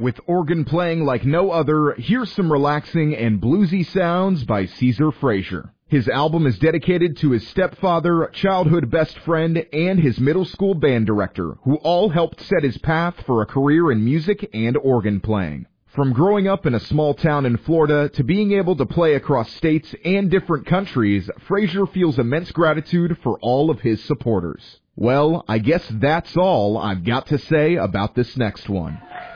With organ playing like no other, here's some relaxing and bluesy sounds by Caesar Frazier. His album is dedicated to his stepfather, childhood best friend, and his middle school band director, who all helped set his path for a career in music and organ playing. From growing up in a small town in Florida to being able to play across states and different countries, Frazier feels immense gratitude for all of his supporters. Well, I guess that's all I've got to say about this next one.